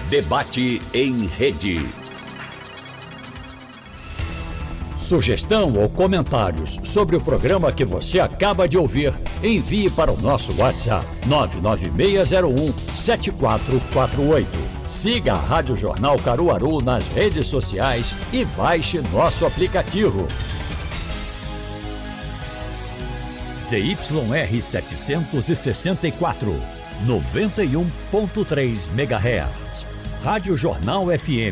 Debate em rede. Sugestão ou comentários sobre o programa que você acaba de ouvir, envie para o nosso WhatsApp 99601-7448. Siga a Rádio Jornal Caruaru nas redes sociais e baixe nosso aplicativo. ZYR 764, 91.3 MHz. Rádio Jornal FM.